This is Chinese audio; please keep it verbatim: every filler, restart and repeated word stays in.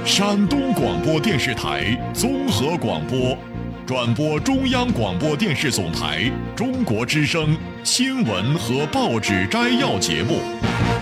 山东广播电视台综合广播，转播中央广播电视总台中国之声新闻和报纸摘要节目。